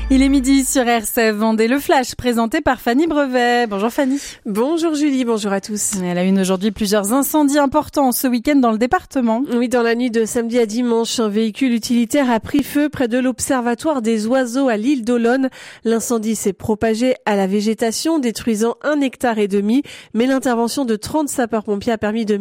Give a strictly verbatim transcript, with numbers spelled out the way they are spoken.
Il est midi sur R C F Vendée, le flash présenté par Fanny Brevet. Bonjour Fanny. Bonjour Julie, bonjour à tous. Elle a eu aujourd'hui plusieurs incendies importants ce week-end dans le département. Oui, dans la nuit de samedi à dimanche, un véhicule utilitaire a pris feu près de l'observatoire des oiseaux à l'île d'Olonne. L'incendie s'est propagé à la végétation, détruisant un hectare et demi, mais l'intervention de trente sapeurs-pompiers a permis de